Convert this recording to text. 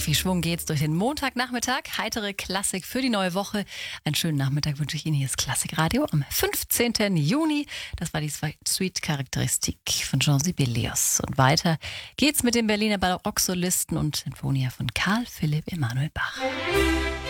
viel Schwung geht's durch den Montagnachmittag. Heitere Klassik für die neue Woche. Einen schönen Nachmittag wünsche ich Ihnen. Hier ist Klassikradio am 15. Juni. Das war die Suite-Charakteristik von Jean Sibelius. Und weiter geht's mit dem Berliner Barocksolisten und Sinfonia von Carl Philipp Emanuel Bach.